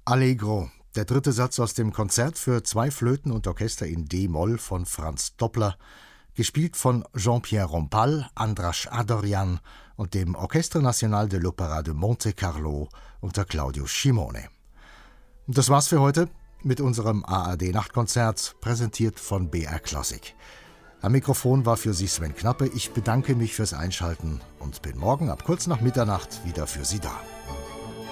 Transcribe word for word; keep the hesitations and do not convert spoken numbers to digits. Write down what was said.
Allegro, der dritte Satz aus dem Konzert für zwei Flöten und Orchester in D-Moll von Franz Doppler, gespielt von Jean-Pierre Rompal, Andras Adorjan und dem Orchestre National de l'Opéra de Monte Carlo unter Claudio Scimone. Das war's für heute mit unserem A R D-Nachtkonzert, präsentiert von B R Classic. Am Mikrofon war für Sie Sven Knappe. Ich bedanke mich fürs Einschalten und bin morgen ab kurz nach Mitternacht wieder für Sie da.